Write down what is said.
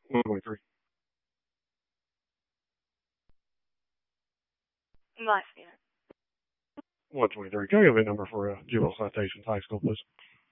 123. Life unit. 123. Can I get a VIN number for juvenile citations, high school, please?